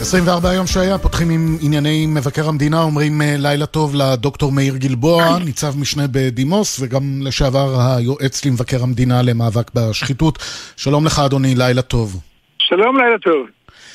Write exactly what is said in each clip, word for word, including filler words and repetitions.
עשרים וארבע היום שהיה, פותחים עם ענייני מבקר המדינה, אומרים לילה טוב לדוקטור מאיר גלבוע, ניצב משנה בדימוס וגם לשעבר היועץ למבקר המדינה למאבק בשחיתות. שלום לך אדוני, לילה טוב. שלום, לילה טוב.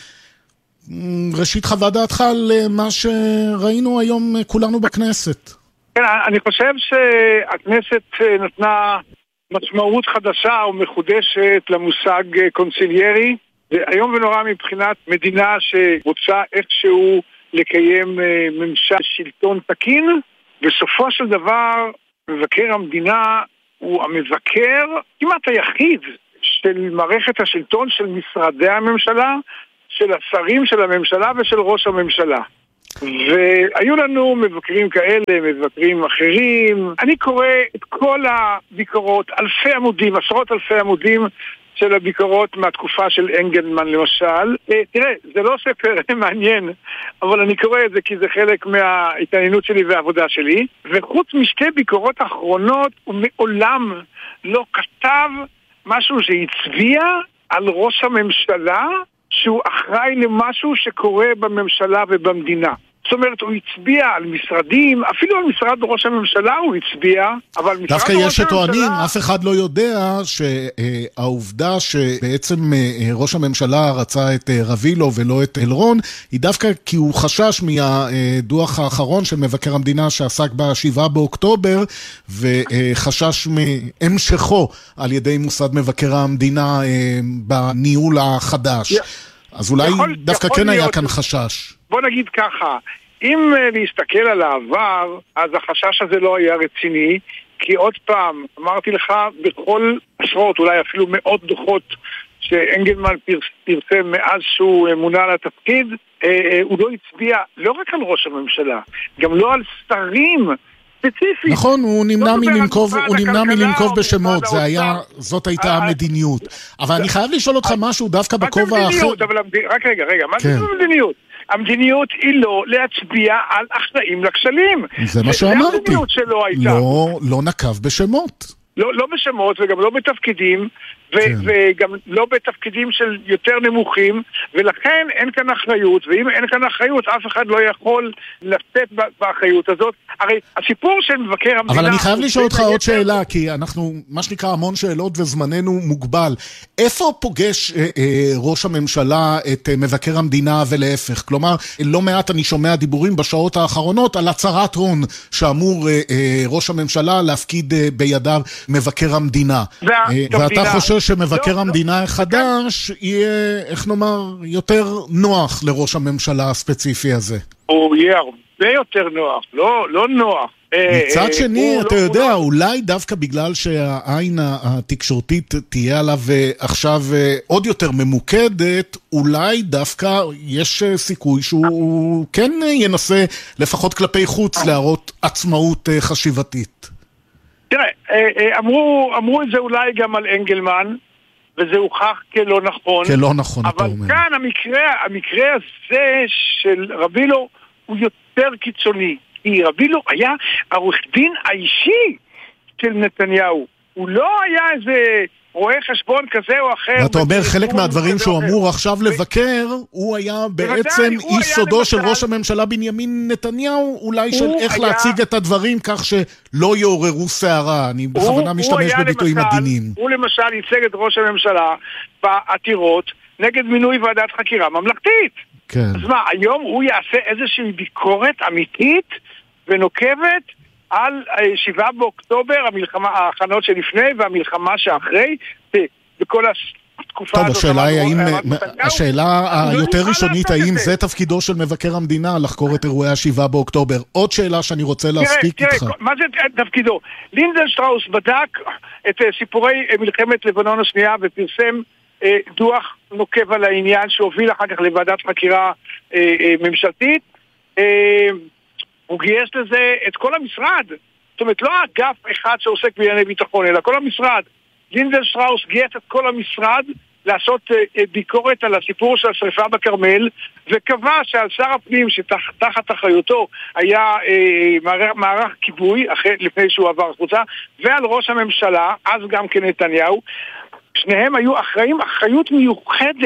ראשית חוות דעתך על מה שראינו היום כולנו בכנסת. כן, אני חושב שהכנסת נתנה משמעות חדשה או מחודשת למושג קונסיליארי. זה היום ונורא מבחינת מדינה שרוצה איכשהו לקיים ממשל שלטון תקין. בסופו של דבר מבקר המדינה הוא המבקר כמעט היחיד של מערכת השלטון של משרדי הממשלה, של השרים של הממשלה ושל ראש הממשלה. והיו לנו מבקרים כאלה, מבקרים אחרים. אני קורא את כל הביקורות, אלפי עמודים, עשרות אלפי עמודים של הביקורות מהתקופה של אנגלמן למשל. תראה, זה לא ספר מעניין, אבל אני קורא את זה כי זה חלק מההתעניינות שלי והעבודה שלי. וחוץ משתי ביקורות אחרונות, הוא מעולם לא כתב משהו שהצביע על ראש הממשלה שהוא אחראי למשהו שקורה בממשלה ובמדינה. זאת אומרת, הוא הצביע על משרדים, אפילו על משרד ראש הממשלה הוא הצביע, אבל משרד דווקא ראש יש שטוענים, הממשלה... אף אחד לא יודע שהעובדה שבעצם ראש הממשלה רצה את רבילו ולא את אלרון, היא דווקא כי הוא חשש מהדוח האחרון של מבקר המדינה שעסק בשבעה באוקטובר, וחשש מהמשכו על ידי מוסד מבקר המדינה בניהול החדש. אז אולי יכול, דווקא יכול כן להיות, היה כאן חשש. בוא נגיד ככה, אם להסתכל על העבר, אז החשש הזה לא היה רציני, כי עוד פעם, אמרתי לך, בכל עשרות, אולי אפילו מאות דוחות שאנגלמן פרסם מאז שהוא מונה לתפקיד, הוא לא הצביע לא רק על ראש הממשלה, גם לא על שרים ספציפית. נכון, הוא נמנע מלנקוב, הוא נמנע מלנקוב בשמות, זה היה, זאת הייתה המדיניות. אבל אני חייב לשאול אותך משהו דווקא בכובע האחר. רק רגע, רגע, מה זה המדיניות? המדיניות היא לא להצביע על אחראים לכשלים. זה מה שאמרתי. לא, לא נקב בשמות. לא, לא בשמות וגם לא בתפקידים, ו- כן. וגם לא בתפקידים של יותר נמוכים, ולכן אין כאן אחריות, ואם אין כאן אחריות, אף אחד לא יכול לשאת באחריות הזאת. הרי הסיפור של מבקר המדינה... אבל אני חייב לשאול אותך עוד שאלה, כי אנחנו, מה שנקרא, המון שאלות וזמננו מוגבל. איפה פוגש אה, אה, ראש הממשלה את אה, מבקר המדינה ולהפך? כלומר, לא מעט אני שומע דיבורים בשעות האחרונות על הצהרת הון שאמור אה, אה, ראש הממשלה להפקיד אה, בידיו מבקר המדינה. ואתה חושב שמבקר המדינה החדש יהיה, איך נאמר, יותר נוח לראש הממשלה הספציפי הזה. הוא יהיה הרבה יותר נוח, לא, לא נוח. מצד שני, אתה יודע, אולי דווקא בגלל שהעין התקשורתית תהיה עליו עכשיו עוד יותר ממוקדת, אולי דווקא יש סיכוי שהוא כן ינסה לפחות כלפי חוץ להראות עצמאות חשיבתית. תראה, אמרו, אמרו את זה אולי גם על אנגלמן, וזה הוכח כלא נכון. כלא נכון, אתה אומר. אבל כאן המקרה, המקרה הזה של רבילו הוא יותר קיצוני. כי רבילו היה העורך דין האישי של נתניהו. הוא לא היה איזה רואה חשבון כזה או אחר. ואתה אומר, חלק מהדברים שהוא אמור עכשיו לבקר, הוא היה בעצם איש סודו של ראש הממשלה בנימין נתניהו, אולי של איך להציג את הדברים כך שלא יעוררו שערה. אני בכוונה משתמש בביטויים עדינים. הוא למשל ייצג את ראש הממשלה בעתירות נגד מינוי ועדת חקירה ממלכתית. כן. אז מה, היום הוא יעשה איזושהי ביקורת אמיתית ונוקבת על שבעה באוקטובר, המלחמה, ההכנות שלפני והמלחמה שאחרי, בכל התקופה טוב, הזאת. השאלה היא האם, השאלה היותר ראשונית, האם זה תפקידו של מבקר המדינה לחקור את אירועי השבעה באוקטובר? עוד שאלה שאני רוצה להספיק איתך. תראה, מה זה תפקידו? לינדנשטראוס בדק את סיפורי מלחמת לבנון השנייה ופרסם דוח נוקב על העניין שהוביל אחר כך לוועדת חקירה ממשלתית. הוא גייס לזה את כל המשרד, זאת אומרת לא אגף אחד שעוסק בענייני ביטחון, אלא כל המשרד. לינדנשטראוס גייס את כל המשרד לעשות ביקורת על הסיפור של השריפה בכרמל, וקבע שעל שר הפנים שתחת אחריותו היה מערך, מערך כיבוי אחרי, לפני שהוא עבר חוצה, ועל ראש הממשלה, אז גם כנתניהו, שניהם היו אחראים אחריות מיוחדת.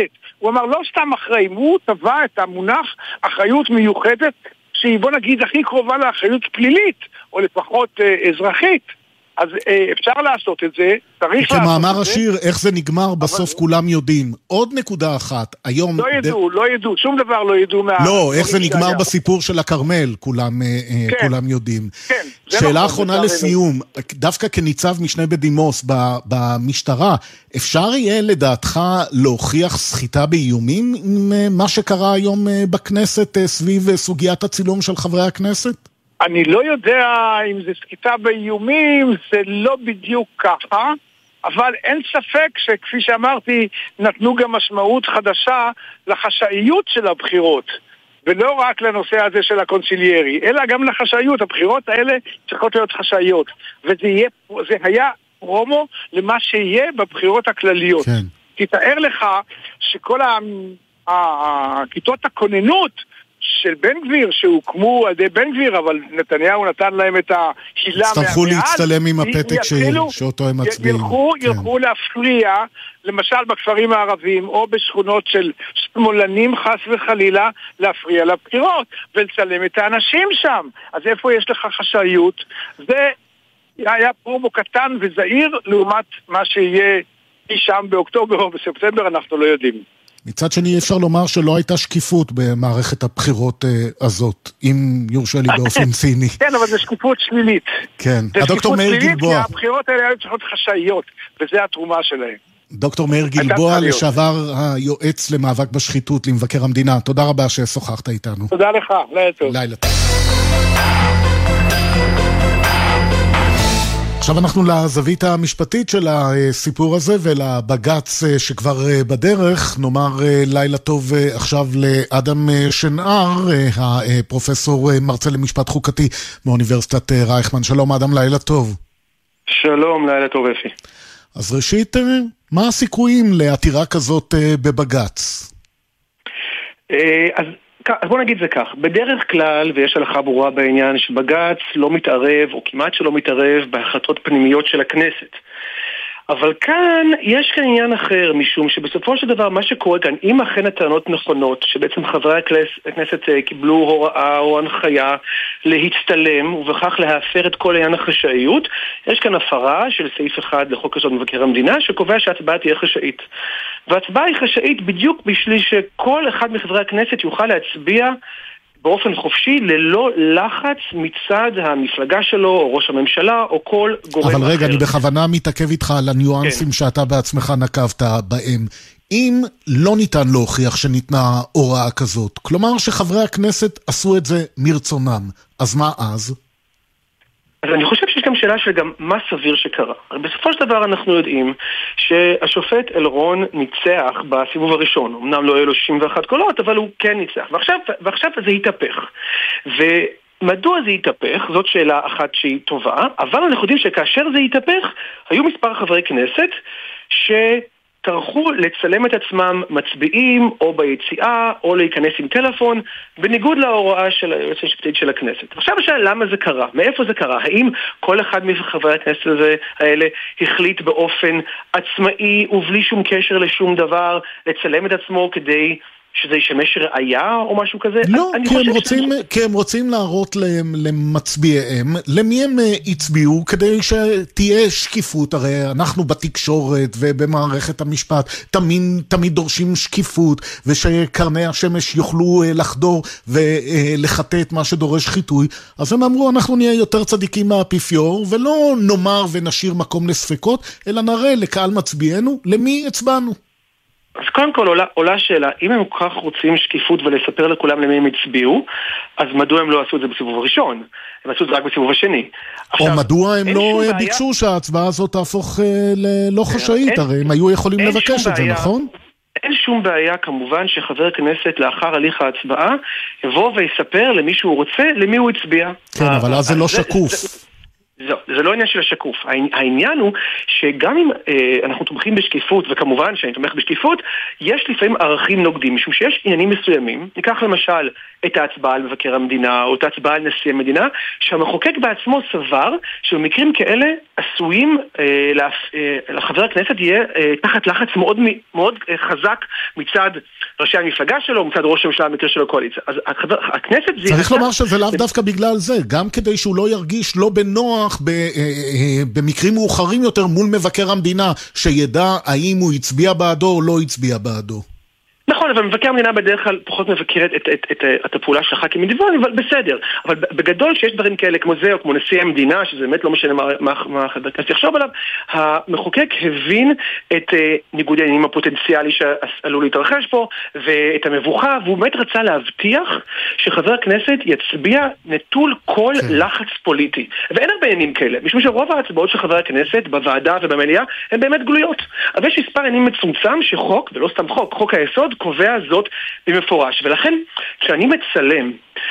הוא אמר לא סתם אחראים, הוא טבע את המונח אחריות מיוחדת, שהיא בוא נגיד הכי קרובה לאחריות פלילית, או לפחות אה, אזרחית. אז אה, אפשר לעשות את זה, צריך לעשות את זה. כמאמר השיר, איך זה נגמר, בסוף אבל... כולם יודעים. עוד נקודה אחת, היום... לא ידעו, ד... לא ידעו, שום דבר לא ידעו מה... לא, איך זה נגמר שהיה. בסיפור של הכרמל, כולם, כן. כולם יודעים. כן, שאלה נכון, אחרונה לסיום, דווקא כניצב משנה בדימוס במשטרה, אפשר יהיה לדעתך להוכיח סחיטה באיומים עם מה שקרה היום בכנסת סביב סוגיית הצילום של חברי הכנסת? אני לא יודע אם זה סחיטה באיומים, זה לא בדיוק ככה, אבל אין ספק שכפי שאמרתי, נתנו גם משמעות חדשה לחשאיות של הבחירות, ולא רק לנושא הזה של הקונסיליירי, אלא גם לחשאיות. הבחירות האלה צריכות להיות חשאיות, וזה יהיה, זה היה פרומו למה שיהיה בבחירות הכלליות. כן. תתאר לך שכל הכיתות הכוננות של בן גביר, שהוקמו על ידי בן גביר, אבל נתניהו נתן להם את ההילה מהמעט. הצטרכו להצטלם עם הפתק שאותו הם מצביעים. ילכו, ילכו להפריע, למשל בכפרים הערבים, או בשכונות של שמאלנים חס וחלילה, להפריע לבחירות, ולצלם את האנשים שם. אז איפה יש לך חשאיות? זה היה פרומו קטן וזהיר, לעומת מה שיהיה שם באוקטובר או בספטמבר, אנחנו לא יודעים. מצד שני אפשר לומר שלא הייתה שקיפות במערכת הבחירות הזאת, אם יורשה לי באופן ציני. כן, אבל זה שקיפות שלילית. כן, הדוקטור מאיר גלבוע. כי הבחירות האלה היו צריכות חשאיות, וזה התרומה שלהם. דוקטור מאיר גלבוע, לשעבר היועץ למאבק בשחיתות למבקר המדינה. תודה רבה ששוחחת איתנו. תודה לך, לילה טוב. לילה טוב. עכשיו אנחנו לזווית המשפטית של הסיפור הזה ולבגץ שכבר בדרך. נאמר לילה טוב עכשיו לאדם שנער, הפרופסור מרצה למשפט חוקתי מאוניברסיטת רייכמן. שלום אדם, לילה טוב. שלום, לילה טוב אפי. אז ראשית, מה הסיכויים לעתירה כזאת בבגץ? אז אז בוא נגיד זה כך, בדרך כלל, ויש הלכה ברורה בעניין, שבג"ץ לא מתערב, או כמעט שלא מתערב, בהחלטות פנימיות של הכנסת. אבל כאן, יש כאן עניין אחר, משום שבסופו של דבר, מה שקורה כאן, אם אכן הטענות נכונות, שבעצם חברי הכנסת קיבלו הוראה או הנחיה להצטלם, ובכך להפר את כל עניין החשאיות, יש כאן הפרה של סעיף אחד לחוק יסוד מבקר המדינה, שקובע שההצבעה תהיה חשאית. וההצבעה היא חשאית בדיוק בשביל שכל אחד מחברי הכנסת יוכל להצביע באופן חופשי, ללא לחץ מצד המפלגה שלו, או ראש הממשלה, או כל גורם אחר. אבל רגע, אני בכוונה מתעכב איתך על הניואנסים כן. שאתה בעצמך נקבת בהם. אם לא ניתן להוכיח שניתנה הוראה כזאת, כלומר שחברי הכנסת עשו את זה מרצונם, אז מה אז? אז אני חושב שיש גם שאלה של גם מה סביר שקרה. בסופו של דבר אנחנו יודעים שהשופט אלרון ניצח בסיבוב הראשון. אמנם לא היו לו שישים ואחת קולות, אבל הוא כן ניצח. ועכשיו, ועכשיו זה התהפך. ומדוע זה התהפך? זאת שאלה אחת שהיא טובה. אבל אנחנו יודעים שכאשר זה התהפך, היו מספר חברי כנסת ש... טרחו לצלם את עצמם מצביעים או ביציאה או להיכנס עם טלפון בניגוד להוראה של היועץ המשפטי של הכנסת. עכשיו השאלה למה זה קרה? מאיפה זה קרה? האם כל אחד מחברי הכנסת האלה החליט באופן עצמאי ובלי שום קשר לשום דבר לצלם את עצמו כדי שזה ישמש ראייה או משהו כזה? לא, כי הם, רוצים, ש... כי הם רוצים להראות להם, למצביעיהם, למי הם הצביעו כדי שתהיה שקיפות. הרי אנחנו בתקשורת ובמערכת המשפט תמיד, תמיד דורשים שקיפות, ושקרני השמש יוכלו לחדור ולחטא את מה שדורש חיתוי. אז הם אמרו, אנחנו נהיה יותר צדיקים מהאפיפיור, ולא נאמר ונשאיר מקום לספקות, אלא נראה לקהל מצביענו למי הצבענו. אז קודם כל עולה, עולה שאלה, אם הם כל כך רוצים שקיפות ולספר לכולם למי הם הצביעו, אז מדוע הם לא עשו את זה בסיבוב הראשון? הם עשו את זה רק בסיבוב השני. או עכשיו, מדוע הם לא ביקשו בעיה... שההצבעה הזאת תהפוך אה, ללא חשאית? הרי הם היו יכולים לבקש את זה, נכון? אין שום בעיה כמובן שחבר כנסת לאחר הליך ההצבעה יבוא ויספר למי שהוא רוצה, למי הוא הצביע. כן, אבל אז זה לא שקוף. זו, זה לא עניין של השקוף. העניין הוא שגם אם אה, אנחנו תומכים בשקיפות, וכמובן שאני תומך בשקיפות, יש לפעמים ערכים נוגדים, משום שיש עניינים מסוימים, ניקח למשל את ההצבעה על מבקר המדינה, או את ההצבעה על נשיא המדינה, שהמחוקק בעצמו סבר שבמקרים כאלה עשויים אה, להפ... אה, לחבר הכנסת יהיה אה, תחת לחץ מאוד, מאוד אה, חזק מצד ראשי המפלגה שלו, מצד ראש הממשלה במקרה של הקואליציה. אז החבר... הכנסת זה... צריך לומר שזה לאו דווקא בגלל זה, גם כדי שהוא לא ירגיש לא בנוח ב, אה, אה, במקרים מאוחרים יותר מול מבקר המדינה, שידע האם הוא הצביע בעדו או לא הצביע בעדו. נכון, אבל מבקר המדינה בדרך כלל פחות מבקרת את, את, את, את הפעולה של הח"כים אינדיבידואליים, אבל בסדר. אבל בגדול שיש דברים כאלה כמו זה, או כמו נשיא המדינה, שזה באמת לא משנה מה, מה, מה חבר הכנסת יחשוב עליו, המחוקק הבין את uh, ניגוד העניינים הפוטנציאלי שעלול להתרחש פה, ואת המבוכה, והוא באמת רצה להבטיח שחבר הכנסת יצביע נטול כל כן. לחץ פוליטי. ואין הרבה עניינים כאלה, משום שרוב ההצבעות של חבר הכנסת בוועדה ובמליאה הן באמת גלויות. אבל יש מספר עניינים מצומצם שחוק, ולא סתם חוק, חוק היסוד, קובע זאת במפורש. ולכן, כשאני מצלם,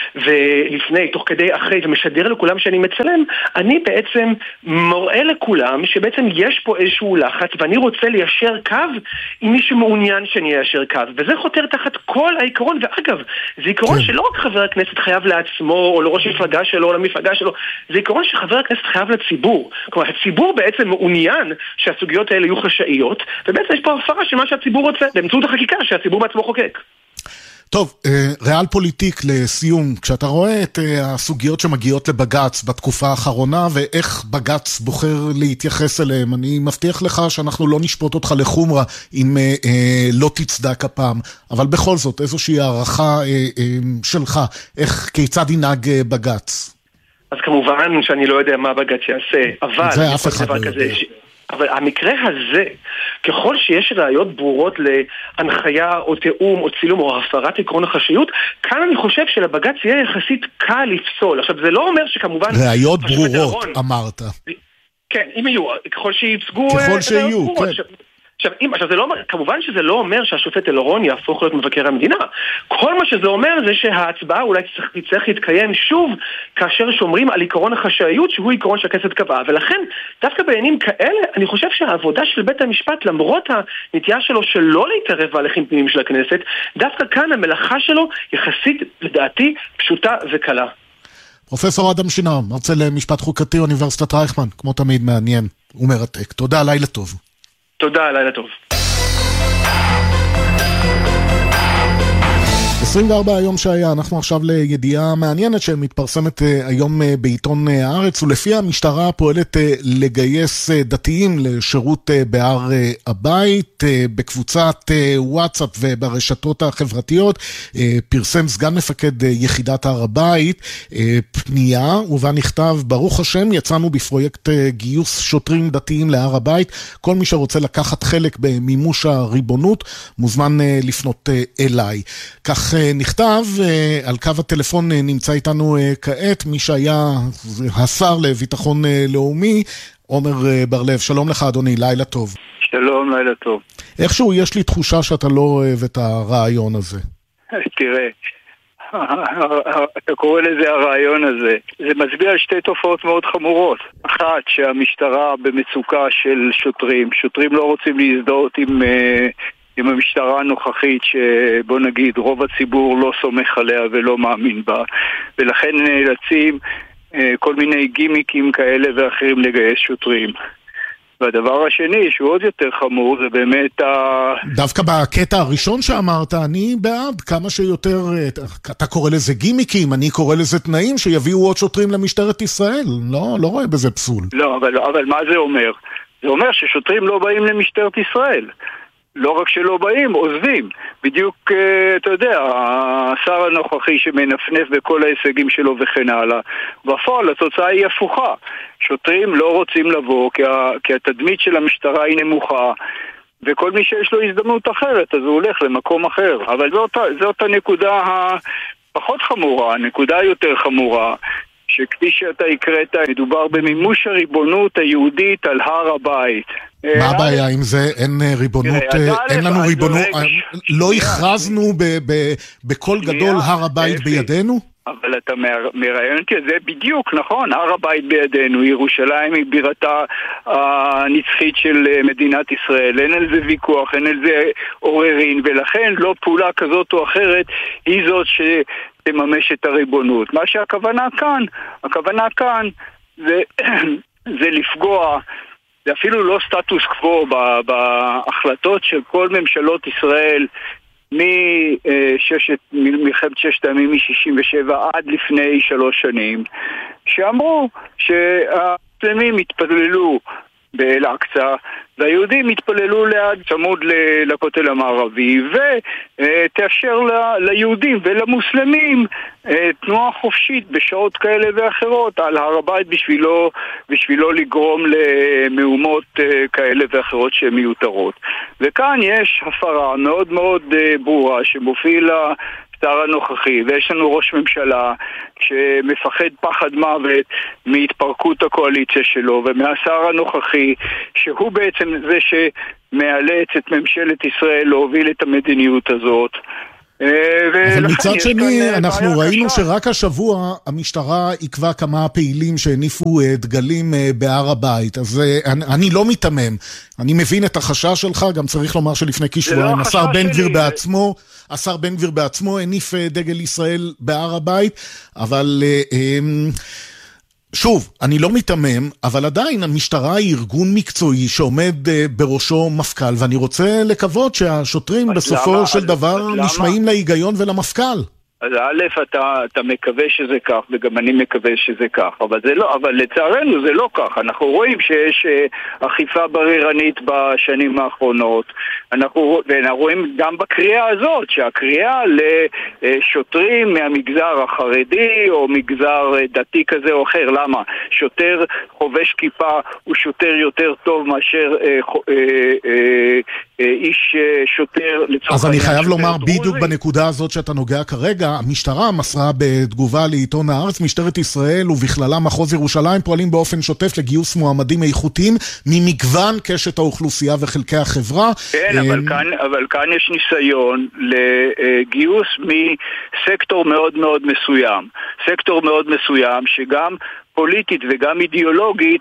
ולפני, תוך כדי, אחרי, ומשדר לכולם שאני מצלם, אני בעצם מראה לכולם שבעצם יש פה איזשהו לחץ, ואני רוצה ליישר קו עם מי שמעוניין שאני איישר קו. וזה חותר תחת כל העיקרון, ואגב, זה עיקרון שלא רק חבר הכנסת חייב לעצמו, או לראש המפלגה שלו, או למפלגה שלו, זה עיקרון שחבר הכנסת חייב לציבור. כלומר, הציבור בעצם מעוניין שהסוגיות האלה יהיו חשאיות, ובעצם יש פה הפרה של מה שהציבור רוצה, באמצעות החקיקה שהציבור בעצמו חוקק. טוב, ריאל פוליטיק לסיום, כשאתה רואה את הסוגיות שמגיעות לבגץ בתקופה האחרונה, ואיך בגץ בוחר להתייחס אליהם, אני מבטיח לך שאנחנו לא נשפוט אותך לחומרה אם לא תצדק הפעם, אבל בכל זאת, איזושהי הערכה שלך, איך, כיצד ינהג בגץ? אז כמובן שאני לא יודע מה בגץ יעשה, אבל... זה אף אחד לא יודע. אבל המקרה הזה, ככל שיש ראיות ברורות להנחיה או תאום או צילום או הפרת עקרון החשאיות, כאן אני חושב שלבג"ץ יהיה יחסית קל לפסול. עכשיו, זה לא אומר שכמובן... ראיות ברורות, אמרת. כן, אם יהיו, ככל שיצגו... ככל שיהיו, כן. עכשיו, אם, עכשיו זה לא, כמובן שזה לא אומר שהשופט אלרון יהפוך להיות מבקר המדינה. כל מה שזה אומר זה שההצבעה אולי תצטרך להתקיים שוב כאשר שומרים על עיקרון החשאיות שהוא עיקרון שהכנסת קבעה. ולכן, דווקא בעניינים כאלה, אני חושב שהעבודה של בית המשפט, למרות הנטייה שלו שלא להתערב בהליכים פנימיים של הכנסת, דווקא כאן המלאכה שלו יחסית, לדעתי, פשוטה וקלה. פרופסור אדם שנער, מרצה למשפט חוקתי, אוניברסיטת רייכמן, כמו תמיד מעניין ומרתק. תודה, לילה טוב. תודה, לילה טוב. עשרים וארבעה היום שהיה, אנחנו עכשיו לידיעה מעניינת שמתפרסמת היום בעיתון הארץ, ולפי המשטרה פועלת לגייס דתיים לשירות בהר הבית. בקבוצת וואטסאפ וברשתות החברתיות פרסם סגן מפקד יחידת הר הבית פנייה, ובה נכתב: ברוך השם, יצאנו בפרויקט גיוס שוטרים דתיים להר הבית. כל מי שרוצה לקחת חלק במימוש הריבונות מוזמן לפנות אליי. כך נכתב. על קו הטלפון נמצא איתנו כעת מי שהיה השר לביטחון לאומי, עומר בר-לב. שלום לך אדוני, לילה טוב. שלום, לילה טוב. איכשהו יש לי תחושה שאתה לא אוהב את הרעיון הזה. תראה, אתה קורא לזה הרעיון הזה. זה מצביע על שתי תופעות מאוד חמורות. אחת, שהמשטרה במצוקה של שוטרים. שוטרים לא רוצים להזדהות עם... עם המשטרה הנוכחית שבוא נגיד רוב הציבור לא סומך עליה ולא מאמין בה, ולכן נאלצים כל מיני גימיקים כאלה ואחרים לגייס שוטרים. והדבר השני שהוא עוד יותר חמור זה באמת ה... דווקא בקטע הראשון שאמרת, אני בעד כמה שיותר, אתה קורא לזה גימיקים, אני קורא לזה תנאים שיביאו עוד שוטרים למשטרת ישראל. לא, לא רואה בזה פסול. לא, אבל, אבל מה זה אומר? זה אומר ששוטרים לא באים למשטרת ישראל. לא רק שלא באים, עוזבים. בדיוק, אתה יודע, השר הנוכחי שמנפנף בכל ההישגים שלו וכן הלאה. בפועל, התוצאה היא הפוכה. שוטרים לא רוצים לבוא, כי, כי התדמית של המשטרה היא נמוכה, וכל מי שיש לו הזדמנות אחרת, אז הוא הולך למקום אחר. אבל זאת, זאת הנקודה הפחות חמורה, הנקודה היותר חמורה, שכפי שאתה הקראת, מדובר במימוש הריבונות היהודית על הר הבית. מה הבעיה עם זה? אין ריבונות, אין לנו ריבונות, לא הכרזנו בכל גדול הר הבית בידינו? אבל אתה מראיין אותי, זה בדיוק נכון, הר הבית בידינו, ירושלים היא בירתה הנצחית של מדינת ישראל, אין על זה ויכוח, אין על זה עוררין, ולכן לא פעולה כזאת או אחרת היא זאת שתממש את הריבונות. מה שהכוונה כאן, הכוונה כאן זה, זה לפגוע, זה אפילו לא סטטוס קוו בהחלטות של כל ממשלות ישראל, ממלחמת ששת הימים מ-שישים ושבע עד לפני שלוש שנים, שאמרו שהמוסלמים התפללו באל-אקצא והיהודים התפללו ליד צמוד לכותל המערבי, ותאפשר ליהודים ולמוסלמים תנועה חופשית בשעות כאלה ואחרות על הר הבית בשבילו, בשבילו לגרום למהומות כאלה ואחרות שהן מיותרות. וכאן יש הפרה מאוד מאוד ברורה שמוביל השר הנוכחי, ויש לנו ראש ממשלה שמפחד פחד מוות מהתפרקות הקואליציה שלו, ומהשר הנוכחי שהוא בעצם זה שמאלץ את ממשלת ישראל להוביל את המדיניות הזאת. אבל מצד שני, אנחנו ראינו שרק השבוע המשטרה עקבה כמה פעילים שהניפו דגלים בהר הבית, אז אני לא מתמם, אני מבין את החשש שלך, גם צריך לומר שלפני כשבועיים השר בן גביר בעצמו, השר בן גביר בעצמו הניף דגל ישראל בהר הבית, אבל שוב, אני לא מתמם, אבל עדיין המשטרה היא ארגון מקצועי שעומד בראשו מפכ"ל, ואני רוצה לקוות שהשוטרים בסופו למה? של דבר למה? נשמעים להיגיון ולמפכ"ל. אז א', אתה, אתה מקווה שזה כך, וגם אני מקווה שזה כך, אבל זה לא, אבל לצערנו זה לא כך. אנחנו רואים שיש uh, אכיפה בררנית בשנים האחרונות, אנחנו, ואנחנו רואים גם בקריאה הזאת, שהקריאה לשוטרים מהמגזר החרדי, או מגזר דתי כזה או אחר, למה? שוטר חובש כיפה הוא שוטר יותר טוב מאשר uh, uh, uh, uh, איש שוטר לצורך... אז אני חייב לומר בדיוק בנקודה הזאת שאתה נוגע כרגע, המשטרה מסרה בתגובה לעיתון הארץ, משטרת ישראל ובכללה מחוז ירושלים פועלים באופן שוטף לגיוס מועמדים איכותיים ממגוון קשת האוכלוסייה וחלקי החברה. כן, אבל כאן, אבל כאן יש ניסיון לגיוס מסקטור מאוד מאוד מסוים. סקטור מאוד מסוים שגם פוליטית וגם אידיאולוגית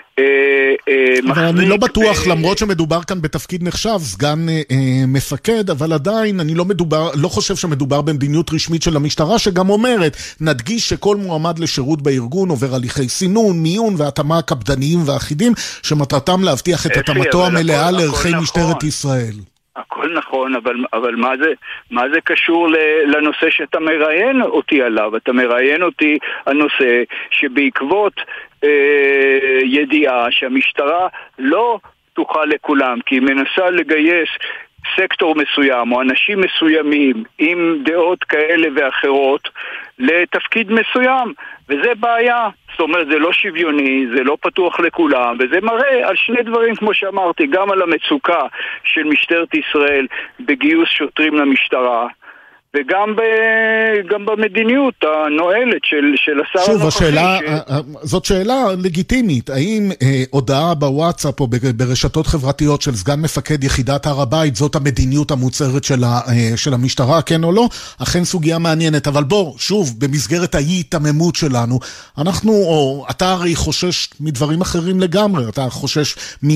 אבל אני לא בטוח, למרות שמדובר כאן בתפקיד נחשב, סגן מפקד, אבל עדיין אני לא מדובר, לא חושב שמדובר במדיניות רשמית של המשטרה, שגם אומרת, נדגיש שכל מועמד לשירות בארגון עובר הליכי סינון, מיון והתאמה קפדניים ואחידים, שמטרתם להבטיח את התאמתו המלאה לערכי משטרת ישראל. הכל נכון, אבל, אבל מה זה, מה זה קשור לנושא שאתה מראיין אותי עליו? אתה מראיין אותי על נושא שבעקבות אה, ידיעה שהמשטרה לא פתוחה לכולם, כי היא מנסה לגייס סקטור מסוים או אנשים מסוימים עם דעות כאלה ואחרות לתפקיד מסוים, וזה בעיה. זאת אומרת, זה לא שוויוני, זה לא פתוח לכולם, וזה מראה על שני דברים, כמו שאמרתי, גם על המצוקה של משטרת ישראל בגיוס שוטרים למשטרה, וגם ב, גם במדיניות הנועלת של, של השר שוב, הנוכחי. השאלה, ש... זאת שאלה לגיטימית. האם אה, הודעה בוואטסאפ או ברשתות חברתיות של סגן מפקד יחידת הר הבית, זאת המדיניות המוצהרת של, ה, אה, של המשטרה, כן או לא? אכן סוגיה מעניינת. אבל בוא, שוב, במסגרת האי-התממות שלנו, אנחנו, או אתה הרי חושש מדברים אחרים לגמרי. אתה חושש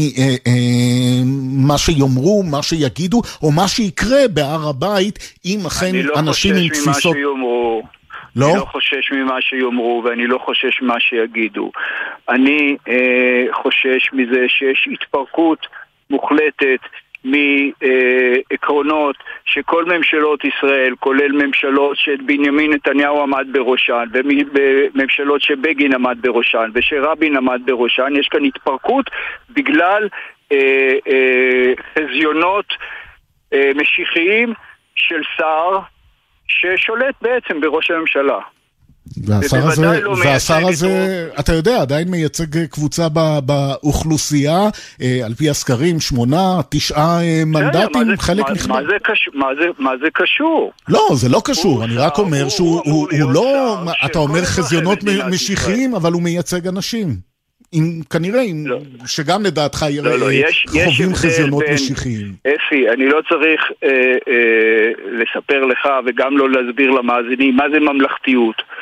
ממה שיאמרו, מה שיגידו, או מה שיקרה בהר הבית, אם אכן לא אנשים עם תפיסות... לא? אני לא חושש ממה שיאמרו ואני לא חושש ממה שיגידו. אני אה, חושש מזה שיש התפרקות מוחלטת מעקרונות שכל ממשלות ישראל, כולל ממשלות שבנימין נתניהו עמד בראשן וממשלות שבגין עמד בראשן ושרבין עמד בראשן, יש כאן התפרקות בגלל אה, אה, חזיונות אה, משיחיים של שר ששולט בעצם בראש הממשלה. והשר הזה, לא והשר הזה, אתה יודע, עדיין מייצג קבוצה באוכלוסייה, על פי הסקרים, שמונה, תשעה מנדטים, מה חלק מה, נכנע. מה זה קשור? מה זה, מה זה קשור? לא, זה לא קשור, אני רק אומר שהוא הוא, הוא לא, אתה אומר חזיונות משיחיים, אבל הוא מייצג אנשים. עם, כנראה, עם, לא. שגם לדעתך לא, לא, יש, חווים יש חזיונות בין, משיחיים. אפי, אני לא צריך אה, אה, לספר לך וגם לא להסביר למאזינים מה זה ממלכתיות.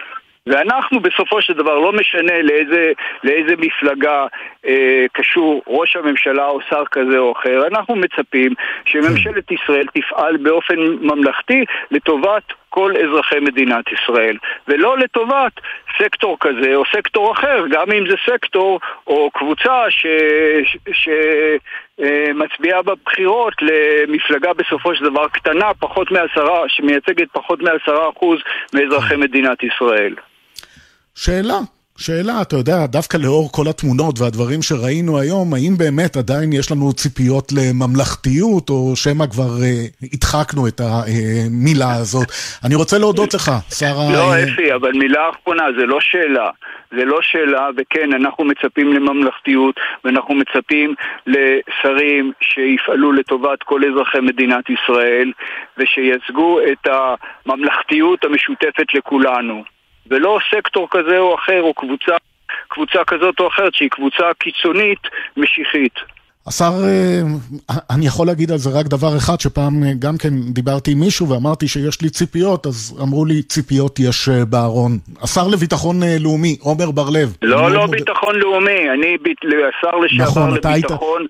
ואנחנו בסופו של דבר, לא משנה לאיזה, לאיזה מפלגה אה, קשור ראש הממשלה או שר כזה או אחר, אנחנו מצפים שממשלת ישראל תפעל באופן ממלכתי לטובת כל אזרחי מדינת ישראל, ולא לטובת סקטור כזה או סקטור אחר, גם אם זה סקטור או קבוצה ש... ש... מצביעה בבחירות למפלגה בסופו של דבר קטנה, פחות מעשרה, שמייצגת פחות מעשרה אחוז מאזרחי מדינת ישראל. שאלה, שאלה, אתה יודע, דווקא לאור כל התמונות והדברים שראינו היום, האם באמת עדיין יש לנו ציפיות לממלכתיות, או שמה כבר אה, הדחקנו את המילה הזאת? אני רוצה להודות לך, שר ה... לא, אפי, אבל מילה אחרונה, זה לא שאלה. זה לא שאלה, וכן, אנחנו מצפים לממלכתיות, ואנחנו מצפים לשרים שיפעלו לטובת כל אזרחי מדינת ישראל, ושייצגו את הממלכתיות המשותפת לכולנו. ולא סקטור כזה או אחר, או קבוצה, קבוצה כזאת או אחרת, שהיא קבוצה קיצונית, משיחית. השר, אני יכול להגיד על זה רק דבר אחד, שפעם גם כן דיברתי עם מישהו ואמרתי שיש לי ציפיות, אז אמרו לי ציפיות יש בארון. השר לביטחון לאומי, עומר בר לב. לא, לא ביטחון לאומי, אני השר לשעבר לביטחון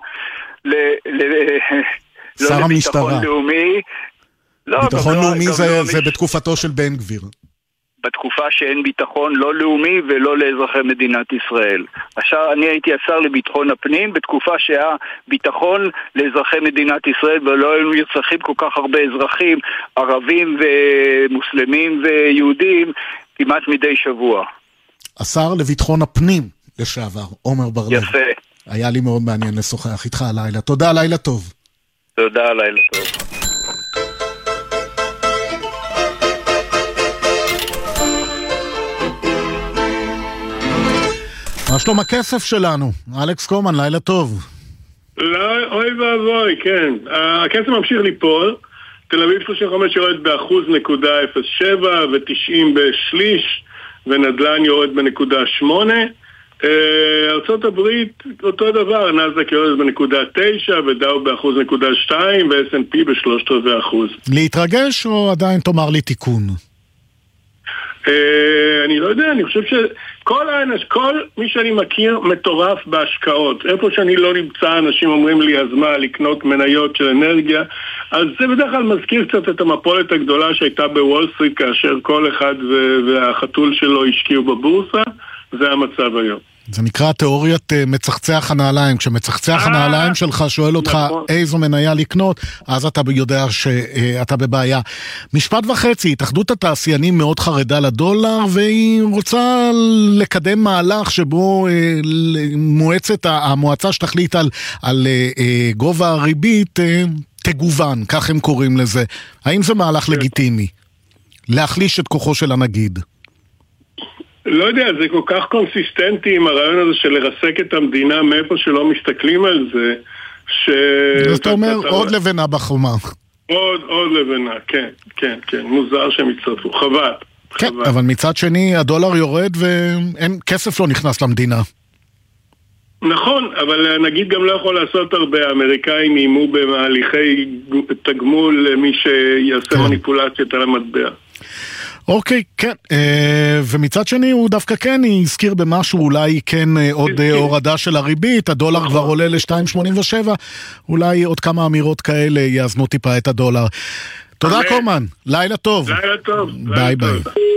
שר המשטרה. ביטחון לאומי זה בתקופתו של בן גביר. בתקופה שאין ביטחון לא לאומי ולא לאזרחי מדינת ישראל. עכשיו אני הייתי השר לביטחון הפנים בתקופה שהיה ביטחון לאזרחי מדינת ישראל, ולא היו נרצחים כל כך הרבה אזרחים ערבים ומוסלמים ויהודים כמעט מדי שבוע. השר לביטחון הפנים לשעבר, עומר בר לב. יפה. היה לי מאוד מעניין לשוחח איתך הלילה. תודה, לילה טוב. תודה, לילה טוב. מה שלום הכסף שלנו? אלכס קומן, לילה טוב. לא, אוי ואבוי, כן. הכסף ממשיך ליפול. תל אביב שלושים וחמש יורד באחוז נקודה אפס שבע ו-תשעים בשליש, ונדל"ן יורד בנקודה שמונה. ארצות הברית אותו דבר, נאסד"ק יורד בנקודה תשע, ודאו באחוז נקודה שתיים, ו-אס אנד פי בשלושת רבעי אחוז. להתרגש או עדיין תאמר לי תיקון? אני לא יודע, אני חושב שכל האנש, כל מי שאני מכיר מטורף בהשקעות. איפה שאני לא נמצא, אנשים אומרים לי, אז מה, לקנות מניות של אנרגיה? אז זה בדרך כלל מזכיר קצת את המפולת הגדולה שהייתה בוול סטריט, כאשר כל אחד והחתול שלו השקיעו בבורסה. זה המצב היום. זה נקרא תיאוריית מצחצח הנעליים. כשמצחצח הנעליים שלך שואל אותך איזו מניה לקנות, אז אתה יודע שאתה בבעיה. משפט וחצי, התאחדות התעשיינים מאוד חרדה לדולר, והיא רוצה לקדם מהלך שבו מועצת, המועצה שתחליט על, על גובה הריבית תגוון, כך הם קוראים לזה. האם זה מהלך לגיטימי? להחליש את כוחו של הנגיד? לא יודע, זה כל כך קונסיסטנטי עם הרעיון הזה של לרסק את המדינה מאיפה שלא מסתכלים על זה, ש... אז אתה אומר עוד לבנה בחומה. עוד, עוד לבנה, כן, כן, כן, מוזר שהם יצטרפו, חבל. כן, אבל מצד שני הדולר יורד ואין, כסף לא נכנס למדינה. נכון, אבל נגיד גם לא יכול לעשות הרבה. האמריקאים יימו במהליכי תגמול למי שיעשה מניפולציות על המטבע. אוקיי, כן, ומצד שני הוא דווקא כן הזכיר במשהו, אולי כן עוד הורדה של הריבית, הדולר כבר עולה ל-שתיים שמונים ושבע, אולי עוד כמה אמירות כאלה יאזנו טיפה את הדולר. תודה קומן, לילה טוב. לילה טוב. ביי ביי.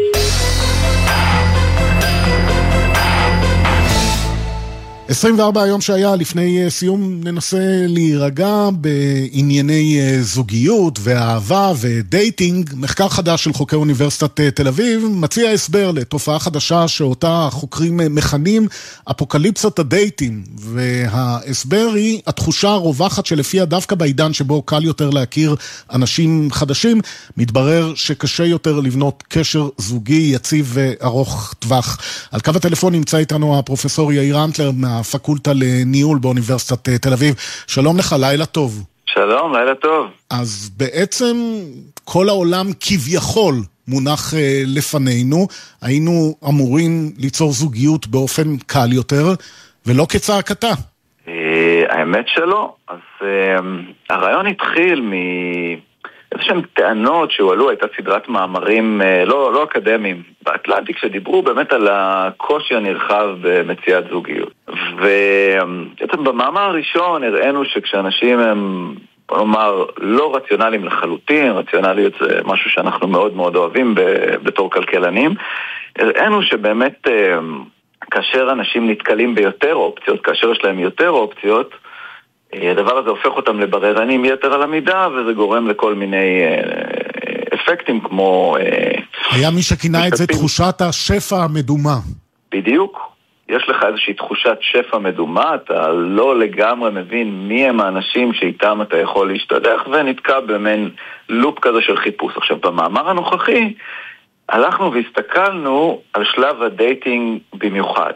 עשרים וארבע היום שהיה לפני סיום, ננסה להירגע בענייני זוגיות ואהבה ודייטינג. מחקר חדש של חוקרי אוניברסיטת תל אביב מציע הסבר לתופעה חדשה שאותה חוקרים מכנים אפוקליפסת הדייטים, וההסבר היא התחושה הרווחת שלפיה דווקא בעידן שבו קל יותר להכיר אנשים חדשים, מתברר שקשה יותר לבנות קשר זוגי יציב וארוך טווח. על קו הטלפון נמצא איתנו הפרופסור יאיר אנטלר מהפקולטה לניהול באוניברסיטת תל אביב. שלום לך, לילה טוב. שלום, לילה טוב. אז בעצם כל העולם כביכול מונח לפנינו, היינו אמורים ליצור זוגיות באופן קל יותר, ולא כצעקתה. האמת שלא. אז הרעיון התחיל איזה שהן טענות שהועלו, הייתה סדרת מאמרים לא, לא אקדמיים באטלנטיק, שדיברו באמת על הקושי הנרחב במציאת זוגיות. ובעצם במאמר הראשון הראינו שכשאנשים הם, בוא נאמר, לא רציונליים לחלוטין, רציונליות זה משהו שאנחנו מאוד מאוד אוהבים בתור כלכלנים, הראינו שבאמת כאשר אנשים נתקלים ביותר אופציות, כאשר יש להם יותר אופציות, הדבר הזה הופך אותם לבררנים יתר על המידה, וזה גורם לכל מיני אפקטים כמו... היה מי שכינה את זה תחושת השפע המדומה. בדיוק. יש לך איזושהי תחושת שפע מדומה, אתה לא לגמרי מבין מי הם האנשים שאיתם אתה יכול להשתדך, ונתקע במין לופ כזה של חיפוש. עכשיו, במאמר הנוכחי, הלכנו והסתכלנו על שלב הדייטינג במיוחד.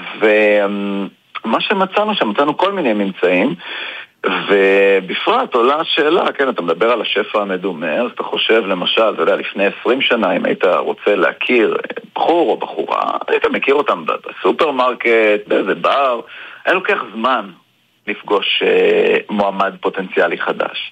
ומה שמצאנו, שמצאנו כל מיני ממצאים, ובפרט עולה השאלה, כן, אתה מדבר על השפע המדומה, אז אתה חושב למשל, אתה יודע, לפני עשרים שנה, אם היית רוצה להכיר בחור או בחורה, היית מכיר אותם בסופרמרקט, באיזה בר, היה לוקח זמן לפגוש מועמד פוטנציאלי חדש.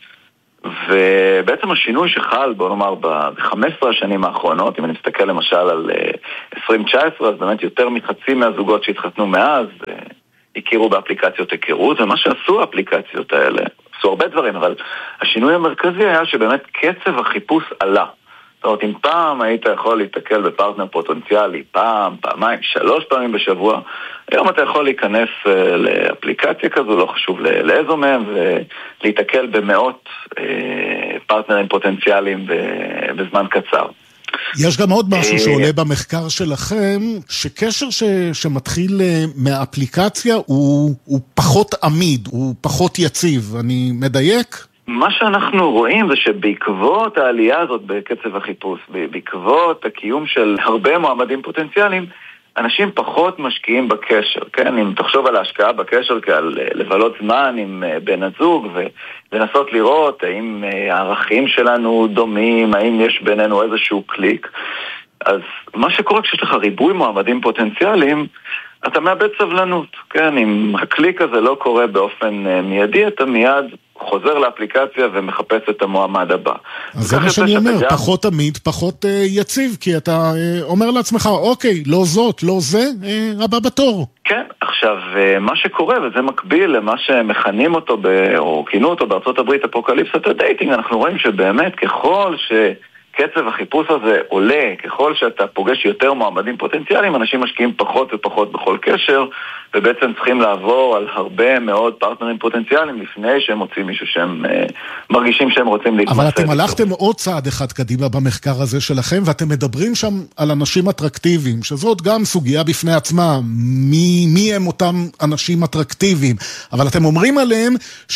ובעצם השינוי שחל, בוא נאמר, ב-חמש עשרה השנים האחרונות, אם אני מסתכל למשל על עשרים תשע עשרה, אז באמת יותר מחצי מהזוגות שהתחתנו מאז, הכירו באפליקציות היכרות, ומה שעשו האפליקציות האלה, עשו הרבה דברים, אבל השינוי המרכזי היה שבאמת קצב החיפוש עלה. זאת אומרת, אם פעם היית יכול להתקל בפרטנר פוטנציאלי, פעם, פעמיים, שלוש פעמים בשבוע, היום אתה יכול להיכנס לאפליקציה כזו, לא חשוב לאיזו מהם, ולהתקל במאות פרטנרים פוטנציאליים בזמן קצר. יש גם עוד משהו שעולה במחקר שלכם, שקשר ש, שמתחיל מהאפליקציה הוא, הוא פחות עמיד, הוא פחות יציב. אני מדייק? מה שאנחנו רואים זה שבעקבות העלייה הזאת בקצב החיפוש, בעקבות הקיום של הרבה מועמדים פוטנציאליים, אנשים פחות משקיעים בקשר, כן? אם תחשוב על ההשקעה בקשר כעל לבלות זמן עם בן הזוג ולנסות לראות האם הערכים שלנו דומים, האם יש בינינו איזשהו קליק, אז מה שקורה כשיש לך ריבוי מועמדים פוטנציאליים, אתה מאבד סבלנות, כן? אם הקליק הזה לא קורה באופן מיידי, אתה מיד חוזר לאפליקציה ומחפש את המועמד הבא. אז זה מה שאני אומר, גם... פחות עמיד, פחות uh, יציב, כי אתה uh, אומר לעצמך, אוקיי, לא זאת, לא זה, uh, הבא בתור. כן, עכשיו, uh, מה שקורה, וזה מקביל למה שמכנים אותו, ב... או כינו אותו בארצות הברית, אפוקליפסת הדייטינג, אנחנו רואים שבאמת ככל ש... קצב החיפוש הזה עולה, ככל שאתה פוגש יותר מועמדים פוטנציאליים, אנשים משקיעים פחות ופחות בכל קשר, ובעצם צריכים לעבור על הרבה מאוד פרטנרים פוטנציאליים לפני שהם מוצאים מישהו שהם אה, מרגישים שהם רוצים להתמצא. אבל אתם הלכתם עוד צעד אחד קדימה במחקר הזה שלכם, ואתם מדברים שם על אנשים אטרקטיביים, שזאת גם סוגיה בפני עצמה, מי, מי הם אותם אנשים אטרקטיביים, אבל אתם אומרים עליהם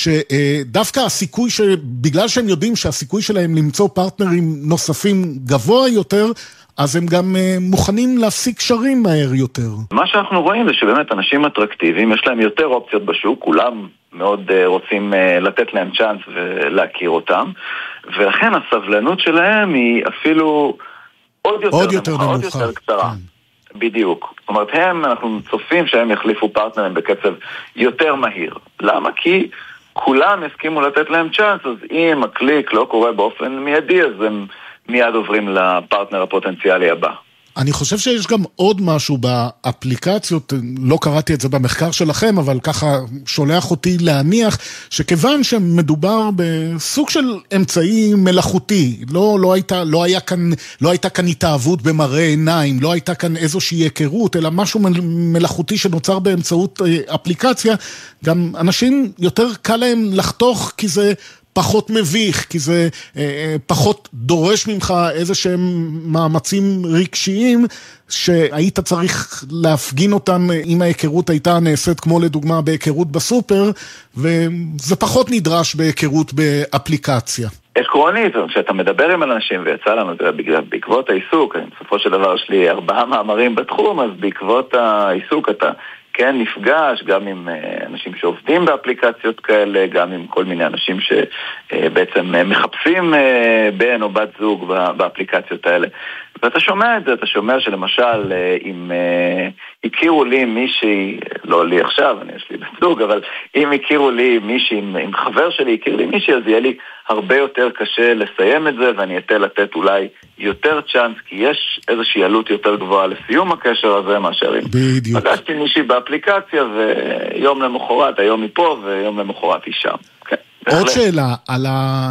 שדווקא הסיכוי, בגלל שהם יודעים שהסיכוי שלהם למצוא פרטנרים נוספים, גבוה יותר, אז הם גם מוכנים להפסיק קשרים מהר יותר. מה שאנחנו רואים זה שבאמת אנשים אטרקטיביים, יש להם יותר אופציות בשוק, כולם מאוד רוצים לתת להם צ'אנס ולהכיר אותם, ולכן הסבלנות שלהם היא אפילו עוד יותר, עוד יותר נמוכה, עוד יותר קצרה. כן. בדיוק. זאת אומרת, הם, אנחנו צופים שהם יחליפו פרטנרים בקצב יותר מהיר. למה? כי כולם הסכימו לתת להם צ'אנס, אז אם הקליק לא קורה באופן מיידי, אז הם מיד עוברים לפרטנר הפוטנציאלי הבא. אני חושב שיש גם עוד משהו באפליקציות, לא קראתי את זה במחקר שלכם, אבל ככה שולח אותי להניח, שכיוון שמדובר בסוג של אמצעי מלאכותי, לא, לא הייתה, לא היה כאן, לא הייתה כאן התאהבות במראה עיניים, לא הייתה כאן איזושהי היכרות, אלא משהו מלאכותי שנוצר באמצעות אפליקציה, גם אנשים יותר קל להם לחתוך, כי זה פחות מביך, כי זה אה, פחות דורש ממך איזה שהם מאמצים רגשיים שהיית צריך להפגין אותם אם ההיכרות הייתה נעשית כמו לדוגמה בהיכרות בסופר, וזה פחות נדרש בהיכרות באפליקציה. עקרונית, כשאתה מדבר עם אנשים ויצא לנו בעקבות העיסוק, בסופו של דבר יש לי ארבעה מאמרים בתחום, אז בעקבות העיסוק אתה כן נפגש גם עם אנשים שעובדים באפליקציות כאלה, גם עם כל מיני אנשים שבעצם מחפשים בן או בת זוג באפליקציות האלה. ואתה שומע את זה, אתה שומע שלמשל אם, הכירו לי מישהי, לא לי עכשיו, אני יש לי בזוג, אבל אם הכירו לי מישהי, אם חבר שלי הכיר לי מישהי, אז יהיה לי הרבה יותר קשה לסיים את זה, ואני אתן לתת אולי יותר צ'אנס, כי יש איזושהי עלות יותר גבוהה לסיום הקשר הזה, מאשר אם פגשתי מישהי באפליקציה, ויום למחרת, היום היא פה, ויום למחרת היא שם. כן. עוד שאלה על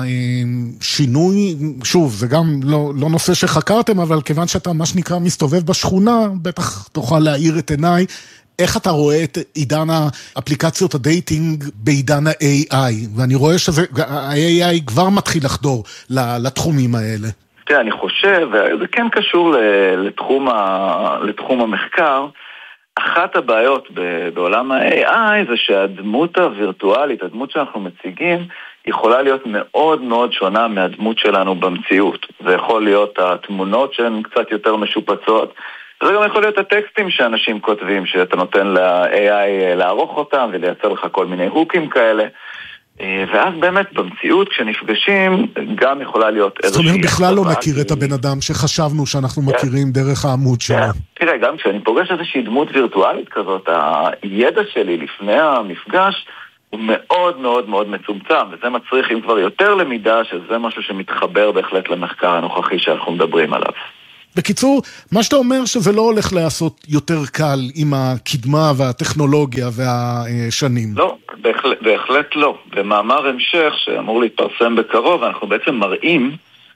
השינוי, שוב, זה גם לא, לא נושא שחקרתם, אבל כיוון שאתה מה שנקרא מסתובב בשכונה, בטח תוכל להאיר את עיניי, איך אתה רואה את עידן האפליקציות הדייטינג בעידן ה-איי איי? ואני רואה שה-איי איי כבר מתחיל לחדור לתחומים האלה. תראה, אני חושב, וזה כן קשור לתחום, ה, לתחום המחקר, אחת הבעיות בעולם ה-איי איי זה שהדמות הווירטואלית, הדמות שאנחנו מציגים, יכולה להיות מאוד מאוד שונה מהדמות שלנו במציאות. זה יכול להיות התמונות שהן קצת יותר משופצות, זה גם יכול להיות הטקסטים שאנשים כותבים, שאתה נותן ל-איי איי לערוך אותם ולייצר לך כל מיני הוקים כאלה. ואז באמת במציאות כשנפגשים גם יכולה להיות איזושהי... זאת אומרת, בכלל לא נכיר את הבן אדם שחשבנו שאנחנו מכירים דרך העמוד שלו. תראה, גם כשאני פוגש איזושהי דמות וירטואלית כזאת, הידע שלי לפני המפגש הוא מאוד מאוד מאוד מצומצם, וזה מצריך אם כבר יותר למידה, שזה משהו שמתחבר בהחלט למחקר הנוכחי שאנחנו מדברים עליו. בקיצור, מה שאתה אומר שזה לא הולך לעשות יותר קל עם הקדמה והטכנולוגיה והשנים. לא, בהחלט, בהחלט לא. במאמר המשך שאמור להתפרסם בקרוב, אנחנו בעצם מראים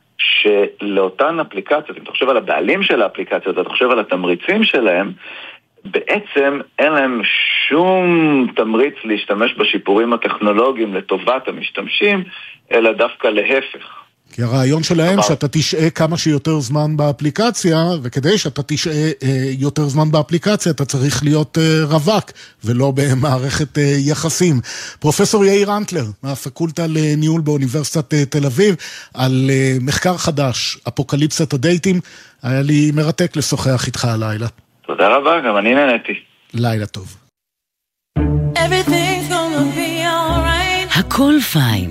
שלאותן אפליקציות, אם אתה חושב על הבעלים של האפליקציות, אתה חושב על התמריצים שלהם, בעצם אין להם שום תמריץ להשתמש בשיפורים הטכנולוגיים לטובת המשתמשים, אלא דווקא להפך. כי הרעיון שלהם שאתה תשעה כמה שיותר זמן באפליקציה, וכדי שאתה תשעה יותר זמן באפליקציה, אתה צריך להיות רווק, ולא במערכת יחסים. פרופסור יאיר אנטלר, מהפקולטה לניהול באוניברסיטת תל אביב, על מחקר חדש, אפוקליפסת הדייטים, היה לי מרתק לשוחח איתך הלילה. תודה רבה, גם אני נהניתי. לילה טוב. הכל פיין.